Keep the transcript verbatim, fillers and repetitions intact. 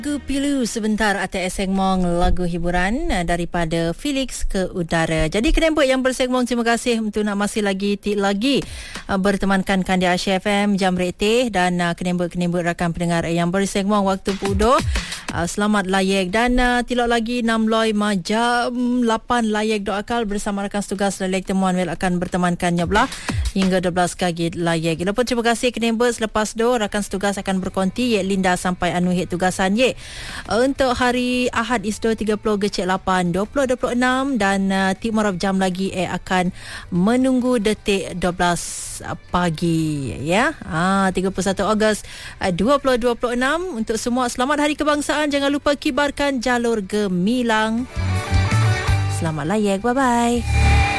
Lagu Pilu sebentar atas segmen lagu hiburan daripada Felix ke Udara. Jadi kenembut yang bersegmen, terima kasih untuk nak masih lagi tik lagi bertemankan Kandia Asia F M Jam Retih dan kenembut-kenembut rakan pendengar yang bersegmen Waktu Pudo. Selamat layek dan tilak lagi enam loy jam lapan layek doa akal bersama rakan setugas layek temuan wel akan bertemankannya belah hingga dua belas kagi layek. Lepas terima kasih kenembut. Selepas do rakan setugas akan berkonti Yek Linda sampai anu hit tugasan Yek untuk hari Ahad Isdo tiga puluh Gecik lapan dua ribu dua puluh enam dan uh, timur jam lagi eh akan menunggu detik dua belas pagi ya. Ah tiga puluh satu Ogos uh, dua ribu dua puluh enam untuk semua selamat Hari Kebangsaan. Jangan lupa kibarkan jalur gemilang. Selamat layek. Bye bye.